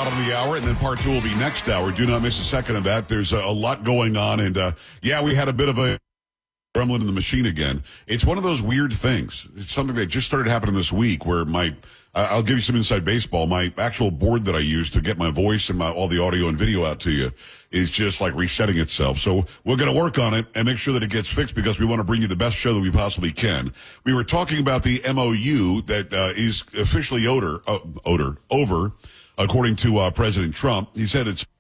bottom of the hour, and then part two will be next hour. Do not miss a second of that. There's a lot going on, and we had a bit of a gremlin in the machine again. It's one of those weird things. It's something that just started happening this week where I'll give you some inside baseball. My actual board that I use to get my voice and all the audio and video out to you is just like resetting itself. So we're going to work on it and make sure that it gets fixed because we want to bring you the best show that we possibly can. We were talking about the MOU that is officially over, according to President Trump. He said it's